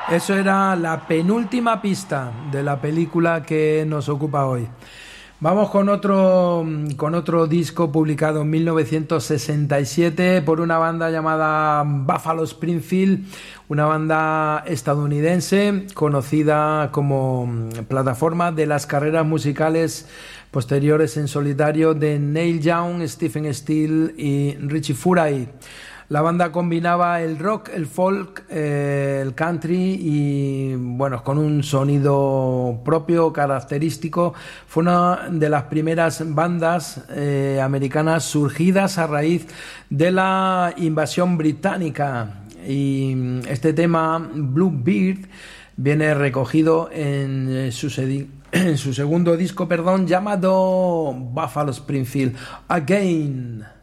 Eso era la penúltima pista de la película que nos ocupa hoy. Vamos con otro disco publicado en 1967 por una banda llamada Buffalo Springfield, una banda estadounidense conocida como plataforma de las carreras musicales posteriores en solitario de Neil Young, Stephen Stills y Richie Furay. La banda combinaba el rock, el folk, el country y, bueno, con un sonido propio, característico. Fue una de las primeras bandas americanas surgidas a raíz de la invasión británica. Y este tema, Bluebird, viene recogido en su segundo disco, llamado Buffalo Springfield Again.